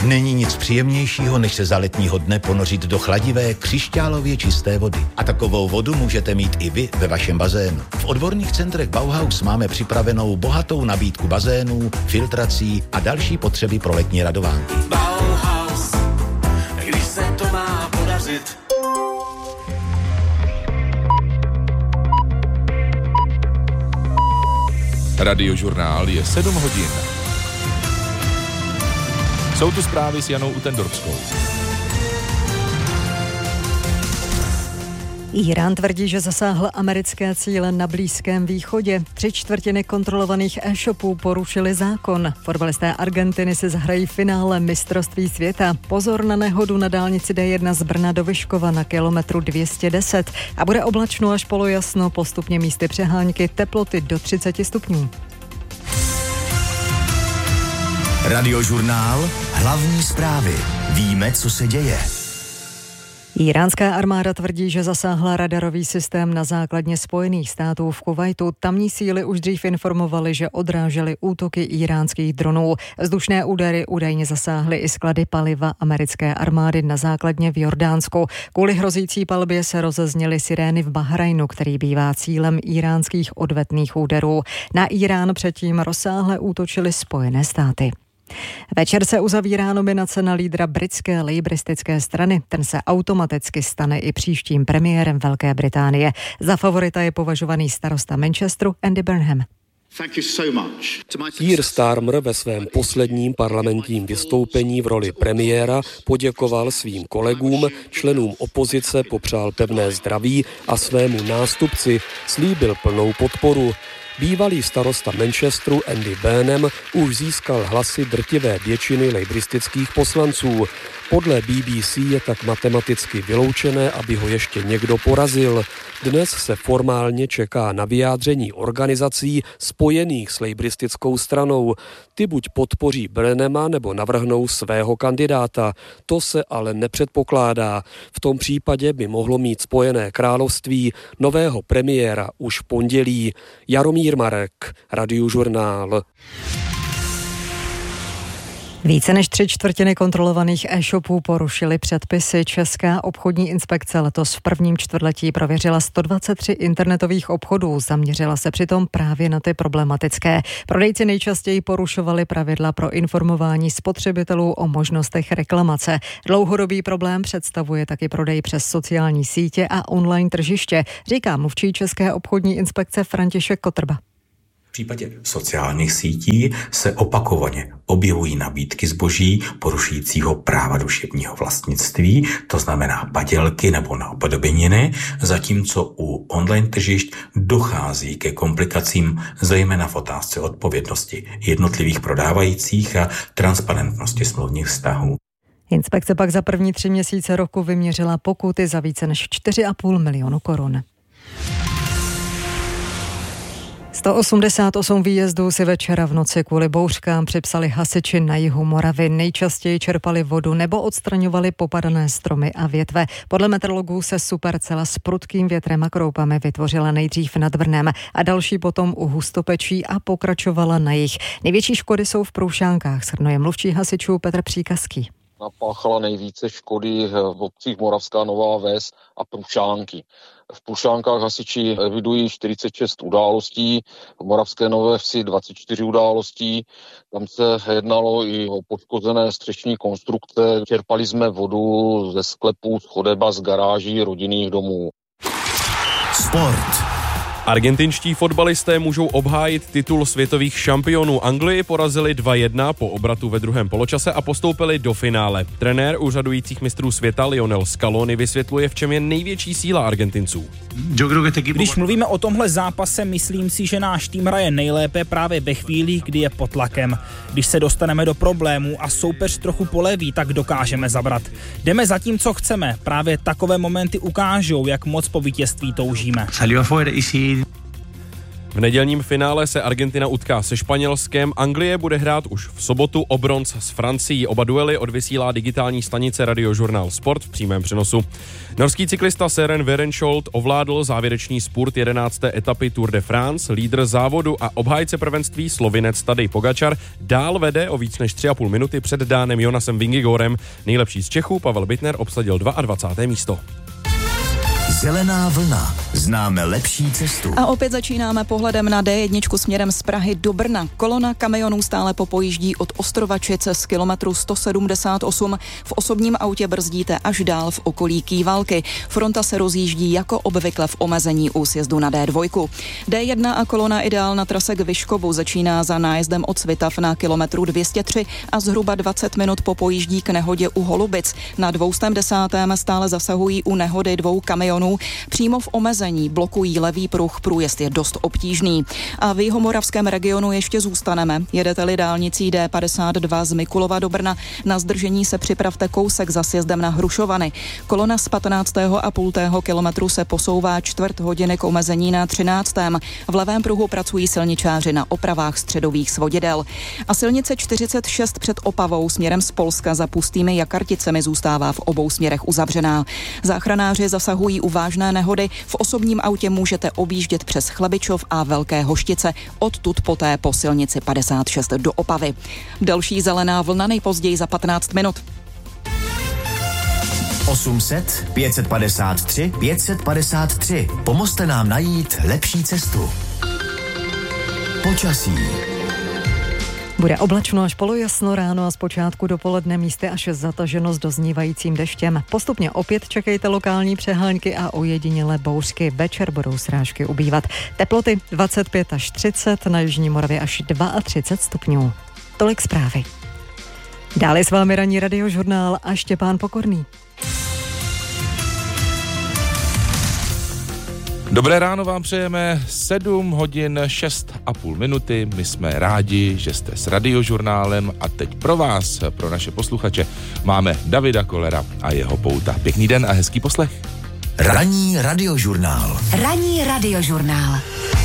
Není nic příjemnějšího, než se za letního dne ponořit do chladivé, křišťálově čisté vody. A takovou vodu můžete mít i vy ve vašem bazénu. V odborných centrech Bauhaus máme připravenou bohatou nabídku bazénů, filtrací a další potřeby pro letní radovánky. Bauhaus, když se to má podařit. Radiožurnál je 7 hodin. Jsou tu zprávy s Janou Utendorskou. Írán tvrdí, že zasáhl americké cíle na Blízkém východě. 3/4 kontrolovaných e-shopů porušili zákon. Fotbalisté Argentiny si zahrají finále mistrovství světa. Pozor na nehodu na dálnici D1 z Brna do Vyškova na kilometru 210. A bude oblačno až polojasno, postupně místy přehánky, teploty do 30 stupňů. Radiožurnál, hlavní zprávy. Víme, co se děje. Iránská armáda tvrdí, že zasáhla radarový systém na základně Spojených států v Kuvajtu. Tamní síly už dřív informovaly, že odrážely útoky iránských dronů. Vzdušné údery údajně zasáhly i sklady paliva americké armády na základně v Jordánsku. Kvůli hrozící palbě se rozezněly sirény v Bahrajnu, který bývá cílem iránských odvetných úderů. Na Irán předtím rozsáhle útočily Spojené státy. Večer se uzavírá nominace na lídra britské lejbristické strany. Ten se automaticky stane i příštím premiérem Velké Británie. Za favorita je považovaný starosta Manchesteru Andy Burnham. Keir Starmer ve svém posledním parlamentním vystoupení v roli premiéra poděkoval svým kolegům, členům opozice popřál pevné zdraví a svému nástupci slíbil plnou podporu. Bývalý starosta Manchesteru Andy Burnham už získal hlasy drtivé většiny lejbristických poslanců. Podle BBC je tak matematicky vyloučené, aby ho ještě někdo porazil. Dnes se formálně čeká na vyjádření organizací spojených s lejbristickou stranou. Ty buď podpoří Burnhama nebo navrhnou svého kandidáta. To se ale nepředpokládá. V tom případě by mohlo mít Spojené království nového premiéra už v pondělí. Jaromír Marek, Radiožurnál. Více než 3/4 kontrolovaných e-shopů porušily předpisy. Česká obchodní inspekce letos v prvním čtvrtletí prověřila 123 internetových obchodů. Zaměřila se přitom právě na ty problematické. Prodejci nejčastěji porušovali pravidla pro informování spotřebitelů o možnostech reklamace. Dlouhodobý problém představuje taky prodej přes sociální sítě a online tržiště, říká mluvčí České obchodní inspekce František Kotrba. V případě sociálních sítí se opakovaně objevují nabídky zboží porušujícího práva duševního vlastnictví, to znamená padělky nebo napodobeniny, zatímco u online tržišť dochází ke komplikacím, zejména v otázce odpovědnosti jednotlivých prodávajících a transparentnosti smluvních vztahů. Inspekce pak za první 3 měsíce roku vyměřila pokuty za více než 4,5 milionu korun. 188 výjezdů si večera v noci kvůli bouřkám připsali hasiči na jihu Moravy. Nejčastěji čerpali vodu nebo odstraňovali popadané stromy a větve. Podle meteorologů se supercela s prudkým větrem a kroupami vytvořila nejdřív nad Brnem a další potom u Hustopečí a pokračovala na jih. Největší škody jsou v Průšánkách, shrnuje mluvčí hasičů Petr Příkazký. Napáchala nejvíce škody v obcích Moravská Nová Ves a Průšánky. V Průšánkách hasiči evidují 46 událostí, v Moravské Nové Vsi 24 událostí. Tam se jednalo i o poškozené střešní konstrukce. Čerpali jsme vodu ze sklepů, z chodeb a z garáží rodinných domů. Sport. Argentinští fotbalisté můžou obhájit titul světových šampionů. Anglii porazili 2-1 po obratu ve druhém poločase a postoupili do finále. Trenér úřadujících mistrů světa Lionel Scaloni vysvětluje, v čem je největší síla Argentinců. Když mluvíme o tomhle zápase, myslím si, že náš tým hraje nejlépe právě ve chvílích, kdy je pod tlakem. Když se dostaneme do problémů a soupeř trochu poleví, tak dokážeme zabrat. Jdeme za tím, co chceme. Právě takové momenty ukážou, jak moc po vítězství toužíme. V nedělním finále se Argentina utká se Španělskem, Anglie bude hrát už v sobotu o bronz s Francií. Oba duely odvysílá digitální stanice Radiožurnál Sport v přímém přenosu. Norský cyklista Søren Werenskjold ovládl závěrečný spurt 11. etapy Tour de France. Lídr závodu a obhájce prvenství Slovinec Tadej Pogačar dál vede o víc než 3,5 minuty před Dánem Jonasem Vingigorem. Nejlepší z Čechů Pavel Bittner obsadil 22. místo. Zelená vlna. Známe lepší cestu. A opět začínáme pohledem na D1 směrem z Prahy do Brna. Kolona kamionů stále popojíždí od Ostrovačice z kilometru 178. V osobním autě brzdíte až dál v okolí Kývalky. Fronta se rozjíždí jako obvykle v omezení u sjezdu na D2. D1 a kolona ideál na trase k Vyškovu začíná za nájezdem od Svitav na kilometru 203 a zhruba 20 minut popojíždí k nehodě u Holubic. Na 210. stále zasahují u nehody 2 kamionů. Přímo v omezení blokují levý pruh, průjezd je dost obtížný. A v jihomoravském regionu ještě zůstaneme. Jedete-li dálnicí D52 z Mikulova do Brna, na zdržení se připravte kousek za sjezdem na Hrušovany. Kolona z 15,5 kilometru se posouvá 1/4 hodiny k omezení na 13. V levém pruhu pracují silničáři na opravách středových svodidel. A silnice 46 před Opavou směrem z Polska za Pustými Jakarticemi zůstává v obou směrech uzavřená. Záchranáři zasahují u vážné nehody. V osobním autě můžete objíždět přes Chlabičov a Velké Hoštice, odtud poté po silnici 56 do Opavy. Další zelená vlna nejpozději za 15 minut. 800 553 553. Pomozte nám najít lepší cestu. Počasí. Bude oblačno až polojasno ráno a zpočátku dopoledne místy až zataženo s doznívajícím deštěm. Postupně opět čekejte lokální přehánky a ojedinělé bouřky. Večer budou srážky ubývat. Teploty 25 až 30, na jižní Moravě až 32 stupňů. Tolik zprávy. Dále s vámi ranní Radiožurnál a Štěpán Pokorný. Dobré ráno vám přejeme, 7 hodin 6,5 minuty. My jsme rádi, že jste s Radiožurnálem a teď pro vás, pro naše posluchače, máme Davida Kollera a jeho pouta. Pěkný den a hezký poslech. Ranní Radiožurnál. Ranní Radiožurnál.